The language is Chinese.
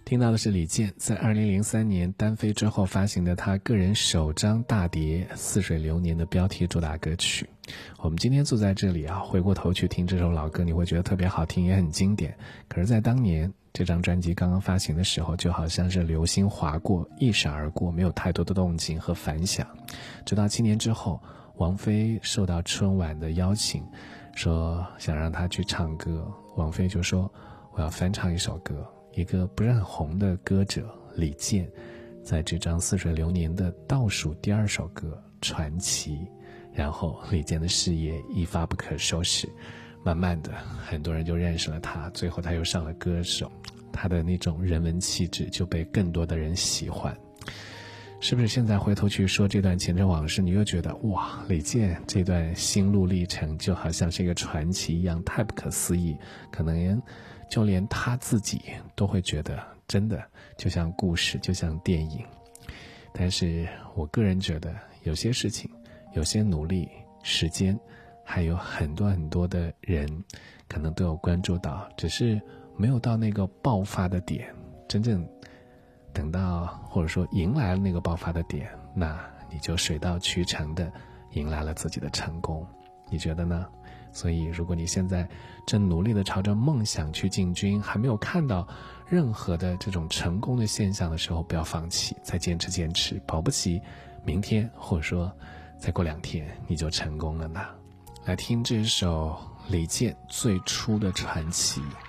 听到的是李健在2003年单飞之后发行的他个人首张大碟《似水流年》的标题主打歌曲。我们今天坐在这里回过头去听这首老歌，你会觉得特别好听，也很经典。可是在当年这张专辑刚刚发行的时候，就好像是流星划过，一闪而过，没有太多的动静和反响。直到7年之后，王菲受到春晚的邀请，说想让她去唱歌，王菲就说我要翻唱一首歌。一个不是很红的歌者李健，在这张《似水流年》的倒数第2首歌《传奇》，然后李健的事业一发不可收拾，慢慢的很多人就认识了他，最后他又上了歌手，他的那种人文气质就被更多的人喜欢。是不是现在回头去说这段前尘往事，你又觉得哇，李健这段心路历程就好像是一个传奇一样，太不可思议，可能就连他自己都会觉得真的就像故事，就像电影。但是我个人觉得有些事情，有些努力，时间还有很多很多的人可能都有关注到，只是没有到那个爆发的点，真正等到或者说迎来了那个爆发的点，那你就水到渠成的迎来了自己的成功，你觉得呢？所以如果你现在正努力的朝着梦想去进军，还没有看到任何的这种成功的现象的时候，不要放弃，再坚持坚持，保不齐明天或者说再过2天你就成功了呢。来听这首李健最初的传奇。